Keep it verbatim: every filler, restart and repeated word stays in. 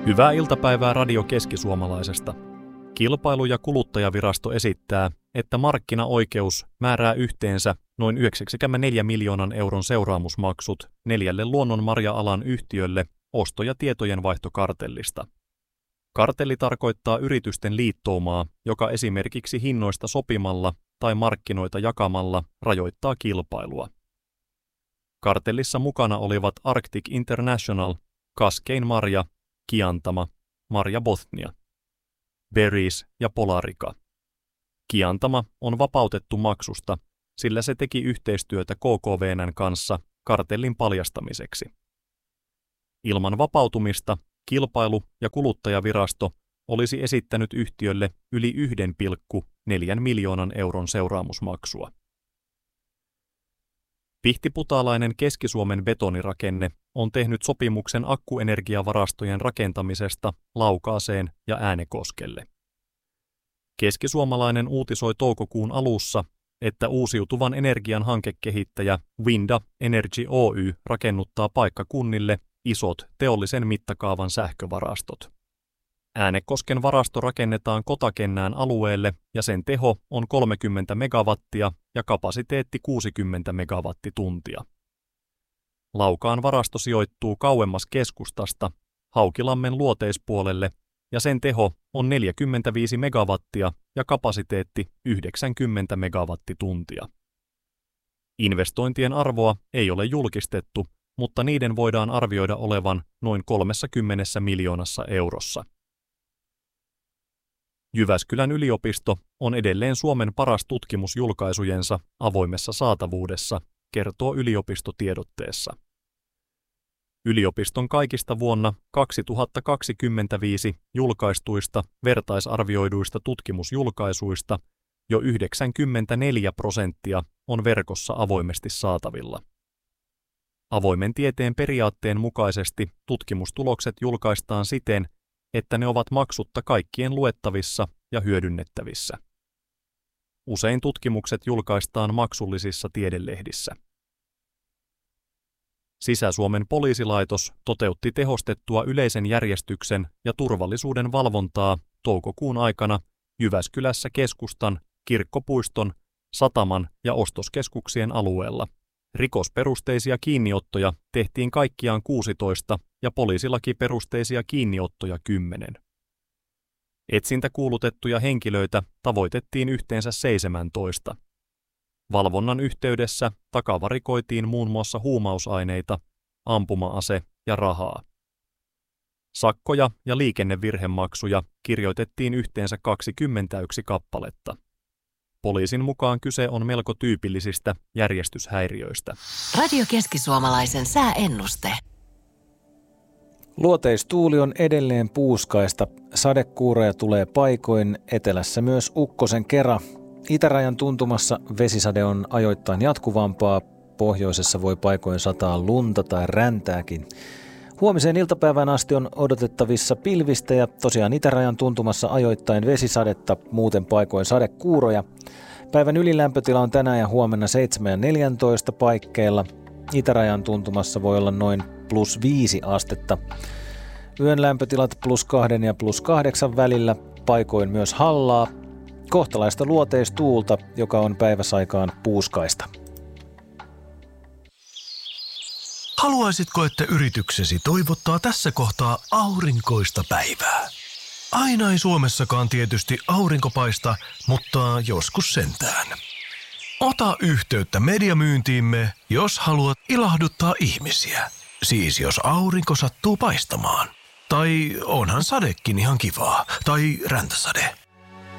Hyvää iltapäivää Radio Keski-Suomalaisesta. Kilpailu- ja kuluttajavirasto esittää, että markkinaoikeus määrää yhteensä noin yhdeksänkymmentäneljä miljoonan euron seuraamusmaksut neljälle luonnonmarja-alan yhtiölle osto- ja tietojenvaihtokartellista. Kartelli tarkoittaa yritysten liittoumaa, joka esimerkiksi hinnoista sopimalla tai markkinoita jakamalla rajoittaa kilpailua. Kartellissa mukana olivat Arctic International, Cascade Marja, Kiantama, Marja Bothnia, Berries ja Polarica. Kiantama on vapautettu maksusta, sillä se teki yhteistyötä K K V N:n kanssa kartellin paljastamiseksi. Ilman vapautumista Kilpailu- ja kuluttajavirasto olisi esittänyt yhtiölle yli yksi pilkku neljä miljoonan euron seuraamusmaksua. Pihtiputaalainen Keski-Suomen betonirakenne on tehnyt sopimuksen akkuenergiavarastojen rakentamisesta Laukaaseen ja Äänekoskelle. Keskisuomalainen uutisoi toukokuun alussa, että uusiutuvan energian hankekehittäjä Winda Energy Oy rakennuttaa paikkakunnille isot teollisen mittakaavan sähkövarastot. Äänekosken varasto rakennetaan Kotakennään alueelle ja sen teho on kolmekymmentä megawattia ja kapasiteetti kuusikymmentä megawattituntia. Laukaan varasto sijoittuu kauemmas keskustasta Haukilammen luoteispuolelle ja sen teho on neljäkymmentäviisi megawattia ja kapasiteetti yhdeksänkymmentä megawattituntia. Investointien arvoa ei ole julkistettu, mutta niiden voidaan arvioida olevan noin kolmekymmentä miljoonassa eurossa. Jyväskylän yliopisto on edelleen Suomen paras tutkimusjulkaisujensa avoimessa saatavuudessa, kertoo yliopistotiedotteessa. Yliopiston kaikista vuonna kaksituhattakaksikymmentäviisi julkaistuista vertaisarvioiduista tutkimusjulkaisuista jo yhdeksänkymmentäneljä prosenttia on verkossa avoimesti saatavilla. Avoimen tieteen periaatteen mukaisesti tutkimustulokset julkaistaan siten, että ne ovat maksutta kaikkien luettavissa ja hyödynnettävissä. Usein tutkimukset julkaistaan maksullisissa tiedelehdissä. Sisä-Suomen poliisilaitos toteutti tehostettua yleisen järjestyksen ja turvallisuuden valvontaa toukokuun aikana Jyväskylässä keskustan, Kirkkopuiston, Sataman ja ostoskeskuksien alueella. Rikosperusteisia kiinniottoja tehtiin kaikkiaan kuusitoista ja poliisilakiperusteisia kiinniottoja kymmenen. Etsintäkuulutettuja henkilöitä tavoitettiin yhteensä seitsemäntoista. Valvonnan yhteydessä takavarikoitiin muun muassa huumausaineita, ampuma-ase ja rahaa. Sakkoja ja liikennevirhemaksuja kirjoitettiin yhteensä kaksikymmentäyksi kappaletta. Poliisin mukaan kyse on melko tyypillisistä järjestyshäiriöistä. Radio Keski-Suomalaisen sääennuste. Luoteistuuli on edelleen puuskaista. Sadekuuroja tulee paikoin, etelässä myös ukkosen kera. Itärajan tuntumassa vesisade on ajoittain jatkuvampaa. Pohjoisessa voi paikoin sataa lunta tai räntääkin. Huomiseen iltapäivään asti on odotettavissa pilvistä ja tosiaan itärajan tuntumassa ajoittain vesisadetta, muuten paikoin sadekuuroja. Päivän ylilämpötila on tänään ja huomenna seitsemän ja neljätoista paikkeilla. Itärajan tuntumassa voi olla noin plus viisi astetta. Yön lämpötilat plus kahden ja plus kahdeksan välillä, paikoin myös hallaa. Kohtalaista luoteistuulta, joka on päiväsaikaan puuskaista. Haluaisitko, että yrityksesi toivottaa tässä kohtaa aurinkoista päivää? Aina ei Suomessakaan tietysti aurinko paista, mutta joskus sentään. Ota yhteyttä mediamyyntiimme, jos haluat ilahduttaa ihmisiä. Siis jos aurinko sattuu paistamaan. Tai onhan sadekin ihan kivaa. Tai räntäsade.